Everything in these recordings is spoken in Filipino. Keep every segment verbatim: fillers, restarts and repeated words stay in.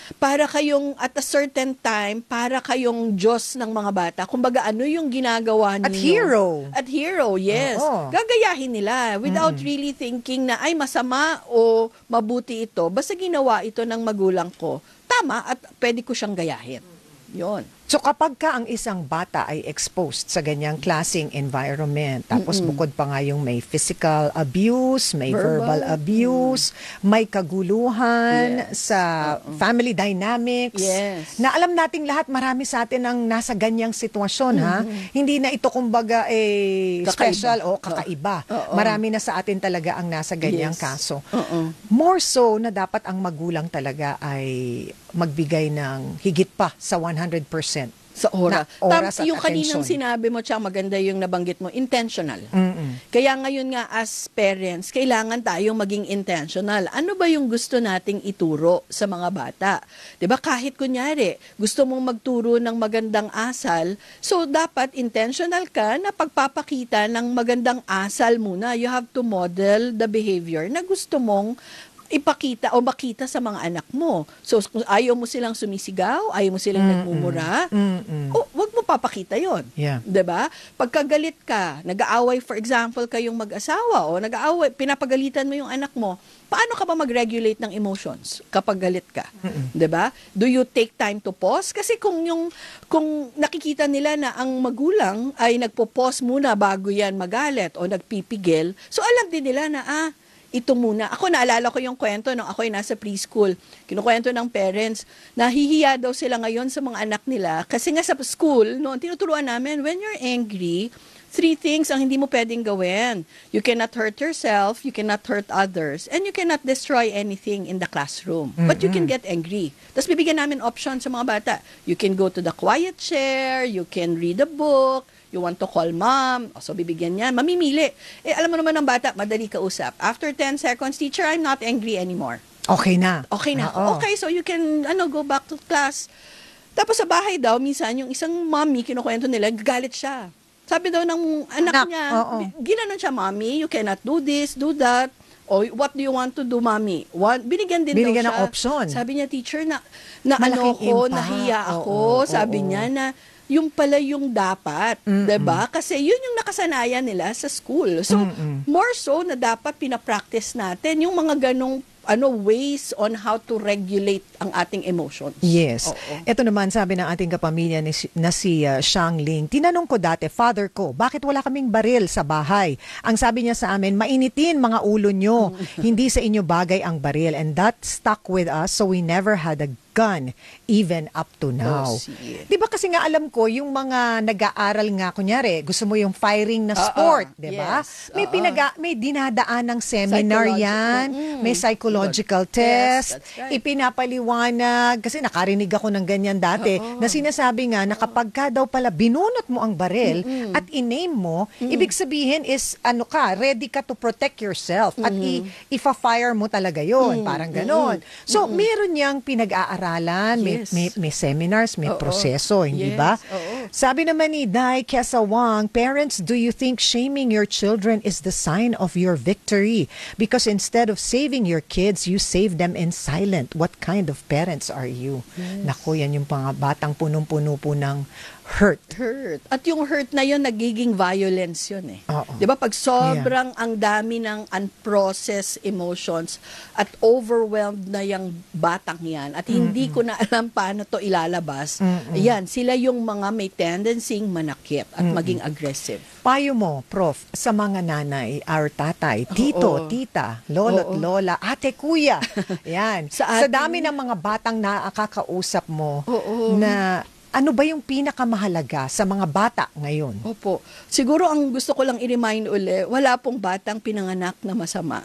para kayong at a certain time, para kayong Diyos ng mga bata. Kumbaga, ano yung ginagawa ninyo? At hero. At hero, yes. Oo. Gagayahin nila without mm-hmm. really thinking na ay masama o mabuti ito. Basta ginawa ito ng magulang ko. Tama at pwede ko siyang gayahin. Yon. So kapag ka ang isang bata ay exposed sa ganyang klaseng environment, tapos mm-mm. bukod pa nga yung may physical abuse, may verbal, verbal abuse, mm. may kaguluhan yes. sa uh-uh. family dynamics, yes. na alam nating lahat marami sa atin ang nasa ganyang sitwasyon, mm-hmm. ha? Hindi na ito kumbaga eh, special o kakaiba. Uh-uh. Marami na sa atin talaga ang nasa ganyang yes. kaso. Uh-uh. More so na dapat ang magulang talaga ay magbigay ng higit pa sa one hundred percent sa oras. oras Tam, yung kaninang sinabi mo, tsaka maganda yung nabanggit mo, intentional. Mm-mm. Kaya ngayon nga as parents, kailangan tayong maging intentional. Ano ba yung gusto nating ituro sa mga bata? 'Di ba kahit kunyari, gusto mong magturo ng magandang asal, so dapat intentional ka na pagpapakita ng magandang asal muna. You have to model the behavior na gusto mong ipakita o makita sa mga anak mo. So, kung ayaw mo silang sumisigaw, ayaw mo silang mm-mm. nagmumura, mm-mm. o wag mo papakita yon. Yeah. 'Di ba? Pagkagalit ka, nag-aaway, for example, kayong mag-asawa o nag-aaway, pinapagalitan mo yung anak mo, paano ka ba mag-regulate ng emotions kapag galit ka? 'Di ba? Do you take time to pause? Kasi kung yung kung nakikita nila na ang magulang ay nagpo-pause muna bago yan magalit o nagpipigil, so alam din nila na ah ito muna. Ako naalala ko yung kwento nung ako ay nasa preschool. Kinukwento ng parents, nahihiya daw sila ngayon sa mga anak nila kasi nga sa school, no, tinuturuan namin, when you're angry, three things ang hindi mo pwedeng gawin. You cannot hurt yourself, you cannot hurt others, and you cannot destroy anything in the classroom. Mm-hmm. But you can get angry. Tapos bibigyan namin option sa mga bata. You can go to the quiet chair, you can read a book, you want to call mom, so bibigyan niya, mamimili. Eh, alam mo naman ng bata, madali kausap. After ten seconds, teacher, I'm not angry anymore. Okay na. Okay na. Oo. Okay, so you can ano go back to class. Tapos sa bahay daw, minsan yung isang mommy, kinukwento nila, galit siya. Sabi daw ng anak, anak niya, oo. ginanon siya, mommy, you cannot do this, do that. O what do you want to do, mommy? One, binigyan din binigyan daw siya. ng option. Sabi niya, teacher, na, na ano ko, nahiya ako. Oo, Sabi oo. niya na, yung pala yung dapat, mm-mm. 'di ba? Kasi yun yung nakasanayan nila sa school. So, mm-mm. more so na dapat pina-practice natin yung mga ganong ano ways on how to regulate ang ating emotions. Yes. Oo. Ito naman sabi ng ating kapamilya ni, na si uh, Shang Ling, tinanong ko dati, father ko, bakit wala kaming baril sa bahay? Ang sabi niya sa amin, mainitin mga ulo nyo, hindi sa inyo bagay ang baril. And that stuck with us, so we never had a gun even up to now. Oh, 'Di ba kasi nga alam ko yung mga nag-aaral nga kunyari, gusto mo yung firing na sport, 'di ba? Yes. May Uh-uh. pinaga may dinadaan ng seminar yan, mm. may psychological test, Yes, that's right. ipinapaliwanag kasi nakarinig ako ng ganyan dati Uh-uh. na sinasabi nga na kapag ka daw pala binunot mo ang baril Mm-mm. at in-aim mo, Mm-mm. ibig sabihin is ano ka, ready ka to protect yourself at Mm-mm. i- ifa-fire mo talaga 'yon, Mm-mm. parang ganon. So Mm-mm. meron yang pinag-aaralan, may, Yes. may, may seminars, may Oo. proseso, hindi Yes. ba? Oo. Sabi naman ni Dai Kesawang, parents, do you think shaming your children is the sign of your victory? Because instead of saving your kids, you save them in silent. What kind of parents are you? Yes. Naku, yan yung mga batang punong-puno po ng hurt. Hurt. At yung hurt na yun, nagiging violence yun eh. Oo. 'Di ba pag sobrang ang dami ng unprocessed emotions at overwhelmed na yung batang yan at hindi Mm-mm. ko na alam paano to ilalabas, Mm-mm. yan, sila yung mga may tendency manakit at Mm-mm. maging aggressive. Payo mo, Prof, sa mga nanay, our tatay, tito, Oo. tita, lolo't Oo. lola, ate, kuya. Yan. Sa Sa, atin- dami ng mga batang nakakausap mo Oo. na ano ba yung pinakamahalaga sa mga bata ngayon? Opo. Siguro ang gusto ko lang i-remind uli, wala pong batang pinanganak na masama.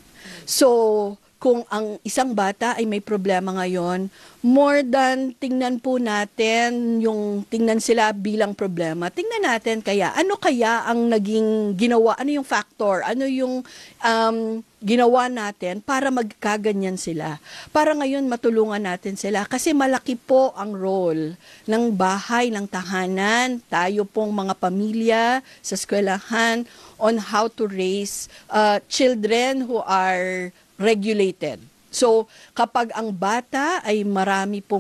So, kung ang isang bata ay may problema ngayon, more than tingnan po natin yung tingnan sila bilang problema, tingnan natin kaya ano kaya ang naging ginawa, ano yung factor, ano yung um, ginawa natin para magkaganyan sila. Para ngayon matulungan natin sila kasi malaki po ang role ng bahay, ng tahanan, tayo pong mga pamilya sa eskwelahan on how to raise uh, children who are regulated. So, kapag ang bata ay marami pong